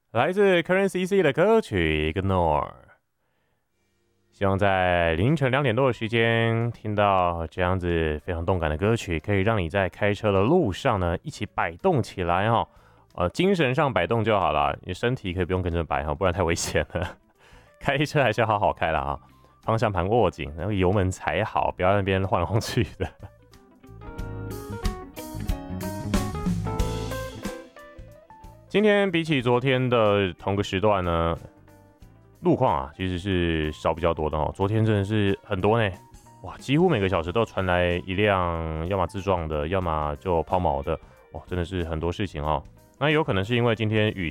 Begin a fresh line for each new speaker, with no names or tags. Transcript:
来自 Currency C 的歌曲 Ignore， 希望在凌晨2点多的时间听到这样子非常动感的歌曲，可以让你在开车的路上呢一起摆动起来哈。精神上摆动就好了，你身体可以不用跟着摆哈，不然太危险了。开车还是要好好开啦哈，方向盘握紧，然后油门踩好，不要在那边晃来晃去的。今天比起昨天的同个时段呢，路况啊其实是少比较多的哦。昨天真的是很多呢，哇，几乎每个小时都传来一辆要么自撞的，要么就抛锚的，哦，真的是很多事情哦。那有可能是因为今天雨